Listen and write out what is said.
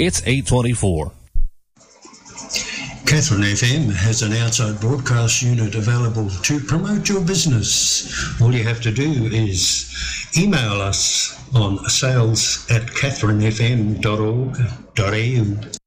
It's 824. Catherine FM has an outside broadcast unit available to promote your business. All you have to do is email us on sales@catherinefm.org.au.